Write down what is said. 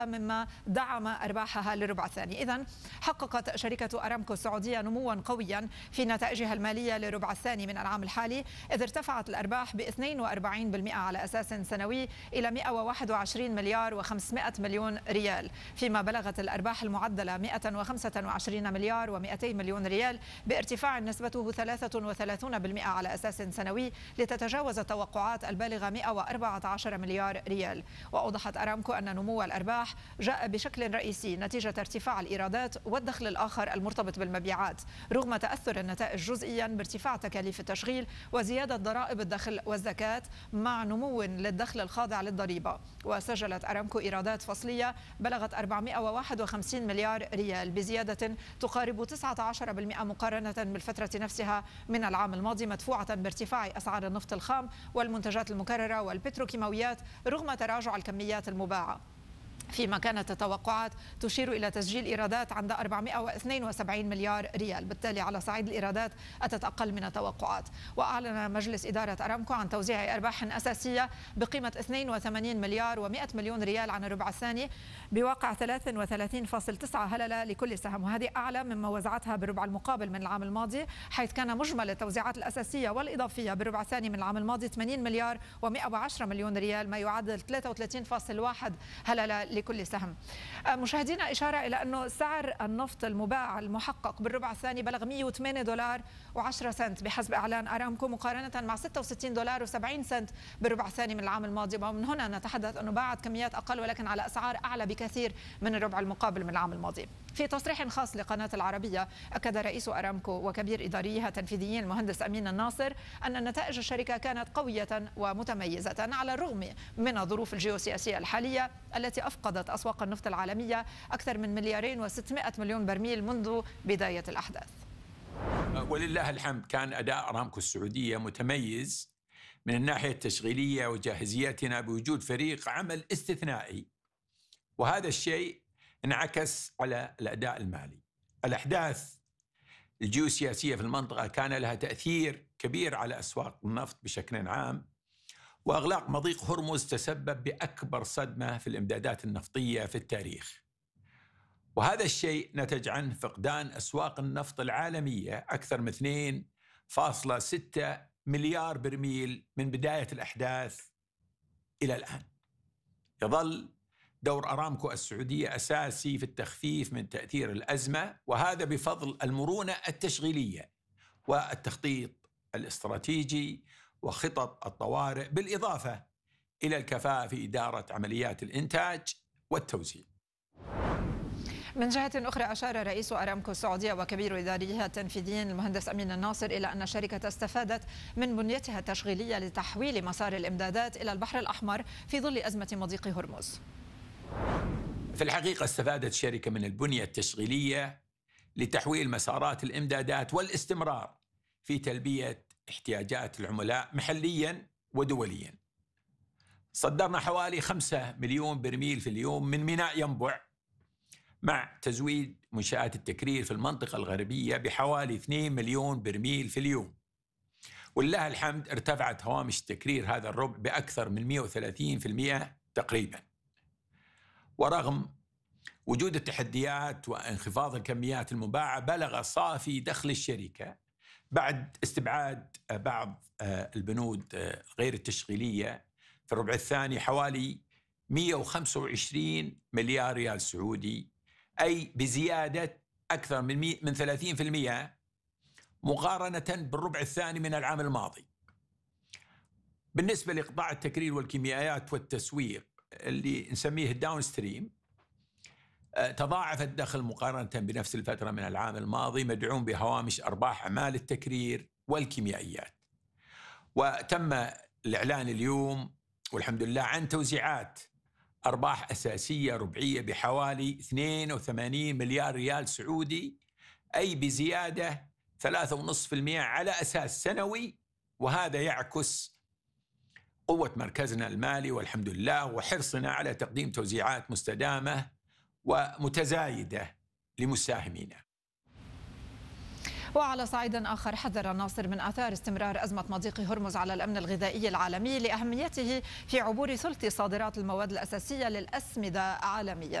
مما دعم أرباحها للربع الثاني. إذن حققت شركة أرامكو السعودية نموا قويا في نتائجها المالية للربع الثاني من العام الحالي، إذ ارتفعت الأرباح ب 42% على أساس سنوي إلى 121 مليار و500 مليون ريال، فيما بلغت الأرباح المعدلة 125 مليار و200 مليون ريال، بارتفاع نسبته 33% على أساس سنوي لتتجاوز التوقعات البالغة 114 مليار ريال. وأوضحت أرامكو أن نمو الأرباح جاء بشكل رئيسي نتيجة ارتفاع الإيرادات والدخل الآخر المرتبط بالمبيعات، رغم تأثر النتائج جزئيا بارتفاع تكاليف التشغيل وزيادة ضرائب الدخل والزكاة مع نمو للدخل الخاضع للضريبة. وسجلت أرامكو إيرادات فصلية بلغت 451 مليار ريال بزيادة تقارب 19% مقارنة بالفترة نفسها من العام الماضي، مدفوعة بارتفاع أسعار النفط الخام والمنتجات المكررة والبتروكيماويات رغم تراجع الكميات المباعة، فيما كانت التوقعات تشير إلى تسجيل إيرادات عند 472 مليار ريال. بالتالي على صعيد الإيرادات أتت أقل من التوقعات. وأعلن مجلس إدارة أرامكو عن توزيع أرباح أساسية بقيمة 82 مليار و100 مليون ريال عن الربع الثاني بواقع 33.9 هللة لكل سهم، وهذه أعلى مما وزعتها بالربع المقابل من العام الماضي، حيث كان مجمل التوزيعات الأساسية والإضافية بالربع الثاني من العام الماضي 80 مليار و110 مليون ريال، ما يعادل 33.1 هللة لكل سهم. مشاهدينا، إشارة إلى أنه سعر النفط المباع المحقق بالربع الثاني بلغ 108 دولار و10 سنت بحسب إعلان أرامكو، مقارنة مع 66 دولار و70 سنت بالربع الثاني من العام الماضي. ومن هنا نتحدث أنه باعت كميات أقل ولكن على أسعار أعلى بكثير من الربع المقابل من العام الماضي. في تصريح خاص لقناة العربية، أكد رئيس أرامكو وكبير إداريها التنفيذيين المهندس أمين الناصر أن نتائج الشركة كانت قوية ومتميزة على الرغم من الظروف الجيوسياسية الحالية التي أفقدت أسواق النفط العالمية أكثر من 2.6 مليار برميل منذ بداية الأحداث. ولله الحمد كان أداء أرامكو السعودية متميز من الناحية التشغيلية وجاهزيتنا بوجود فريق عمل استثنائي، وهذا الشيء انعكس على الأداء المالي. الأحداث الجيوسياسية في المنطقة كان لها تأثير كبير على أسواق النفط بشكل عام، وإغلاق مضيق هرمز تسبب بأكبر صدمة في الإمدادات النفطية في التاريخ، وهذا الشيء نتج عنه فقدان أسواق النفط العالمية أكثر من 2.6 مليار برميل من بداية الأحداث إلى الآن. يظل دور أرامكو السعودية أساسي في التخفيف من تأثير الأزمة، وهذا بفضل المرونة التشغيلية والتخطيط الاستراتيجي وخطط الطوارئ، بالإضافة إلى الكفاءة في إدارة عمليات الإنتاج والتوزيع. من جهة أخرى، أشار رئيس أرامكو السعودية وكبير إداريها التنفيذيين المهندس أمين الناصر إلى أن الشركة استفادت من بنيتها التشغيلية لتحويل مسار الإمدادات إلى البحر الأحمر في ظل أزمة مضيق هرمز. في الحقيقة استفادت الشركة من البنية التشغيلية لتحويل مسارات الإمدادات والاستمرار في تلبية احتياجات العملاء محليا ودوليا. صدرنا حوالي 5 مليون برميل في اليوم من ميناء ينبع، مع تزويد منشآت التكرير في المنطقة الغربية بحوالي 2 مليون برميل في اليوم. ولله الحمد ارتفعت هوامش التكرير هذا الربع بأكثر من 130% تقريبا. ورغم وجود التحديات وانخفاض الكميات المباعة، بلغ صافي دخل الشركة بعد استبعاد بعض البنود غير التشغيلية في الربع الثاني حوالي 125 مليار ريال سعودي، أي بزيادة أكثر من 30% مقارنة بالربع الثاني من العام الماضي. بالنسبة لقطاع التكرير والكيميائيات والتسويق اللي نسميه الداون ستريم، تضاعف الدخل مقارنة بنفس الفترة من العام الماضي، مدعوم بهوامش أرباح أعمال التكرير والكيميائيات. وتم الإعلان اليوم والحمد لله عن توزيعات أرباح أساسية ربعية بحوالي 82 مليار ريال سعودي، أي بزيادة 3.5% على أساس سنوي، وهذا يعكس قوة مركزنا المالي والحمد لله، وحرصنا على تقديم توزيعات مستدامة ومتزايدة لمساهمينا. وعلى صعيد آخر حذر الناصر من آثار استمرار أزمة مضيق هرمز على الأمن الغذائي العالمي لأهميته في عبور ثلث صادرات المواد الأساسية للأسمدة عالميا.